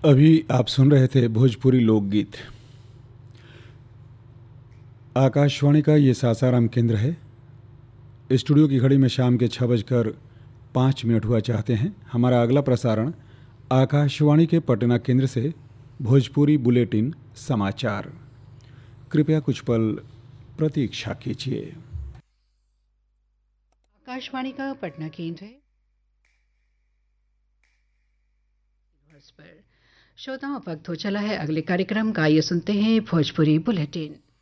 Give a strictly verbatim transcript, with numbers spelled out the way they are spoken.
अभी आप सुन रहे थे भोजपुरी लोकगीत। आकाशवाणी का ये सासाराम केंद्र है। स्टूडियो की घड़ी में शाम के छः बजकर पाँच मिनट हुआ चाहते हैं। हमारा अगला प्रसारण आकाशवाणी के पटना केंद्र से भोजपुरी बुलेटिन समाचार। कृपया कुछ पल प्रतीक्षा कीजिए। आकाशवाणी का पटना केंद्र है। पर श्रोताओं, वक्त हो चला है अगले कार्यक्रम का। ये सुनते हैं भोजपुरी बुलेटिन।